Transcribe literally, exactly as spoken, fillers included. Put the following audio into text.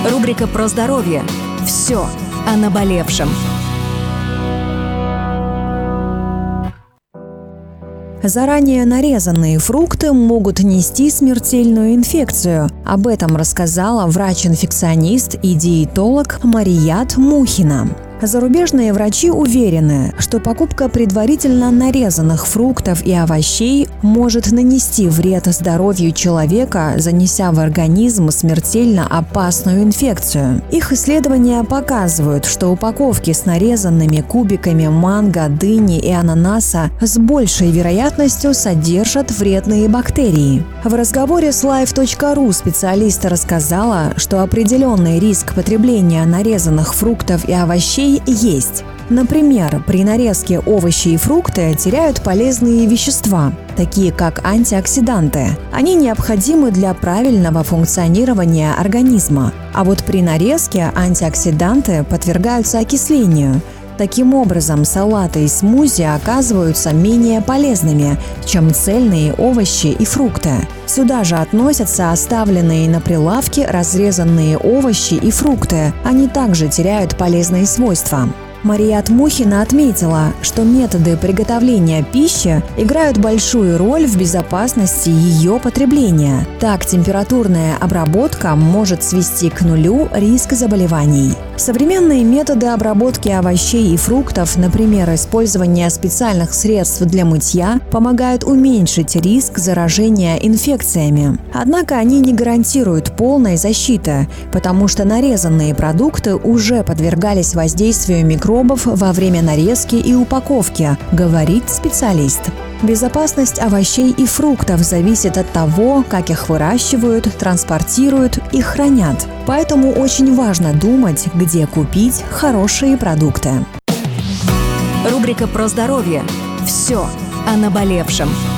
Рубрика про здоровье. Все о наболевшем. Заранее нарезанные фрукты могут нести смертельную инфекцию. Об этом рассказала врач-инфекционист и диетолог Марият Мухина. Зарубежные врачи уверены, что покупка предварительно нарезанных фруктов и овощей может нанести вред здоровью человека, занеся в организм смертельно опасную инфекцию. Их исследования показывают, что упаковки с нарезанными кубиками манго, дыни и ананаса с большей вероятностью содержат вредные бактерии. В разговоре с лайф точка ру специалист рассказала, что определенный риск потребления нарезанных фруктов и овощей есть. Например, при нарезке овощи и фрукты теряют полезные вещества, такие как антиоксиданты. Они необходимы для правильного функционирования организма. А вот при нарезке антиоксиданты подвергаются окислению. Таким образом, салаты и смузи оказываются менее полезными, чем цельные овощи и фрукты. Сюда же относятся оставленные на прилавке разрезанные овощи и фрукты. Они также теряют полезные свойства. Марият Мухина отметила, что методы приготовления пищи играют большую роль в безопасности ее потребления. Так, температурная обработка может свести к нулю риск заболеваний. Современные методы обработки овощей и фруктов, например, использование специальных средств для мытья, помогают уменьшить риск заражения инфекциями. Однако они не гарантируют полной защиты, потому что нарезанные продукты уже подвергались воздействию микробов во время нарезки и упаковки, говорит специалист. Безопасность овощей и фруктов зависит от того, как их выращивают, транспортируют и хранят. Поэтому очень важно думать, где купить хорошие продукты. Рубрика про здоровье. Все о наболевшем.